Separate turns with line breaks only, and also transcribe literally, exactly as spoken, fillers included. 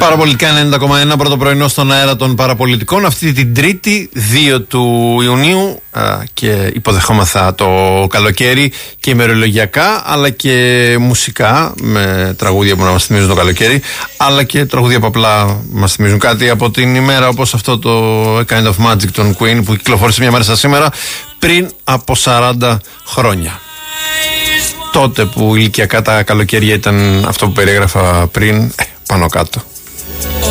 Παραπολιτικά ενενήντα κόμμα ένα, πρώτο πρωινό στον αέρα των παραπολιτικών. Αυτή την Τρίτη, δύο του Ιουνίου, α, και υποδεχόμαθα το καλοκαίρι και ημερολογιακά, αλλά και μουσικά, με τραγούδια που να μας θυμίζουν το καλοκαίρι, αλλά και τραγούδια που απλά μας θυμίζουν κάτι από την ημέρα, όπως αυτό το A Kind of Magic των Queen που κυκλοφόρησε μια μέρα σαν σήμερα πριν από σαράντα χρόνια. Τότε που ηλικιακά τα καλοκαίρια ήταν αυτό που περιέγραφα πριν, ε, πάνω κάτω.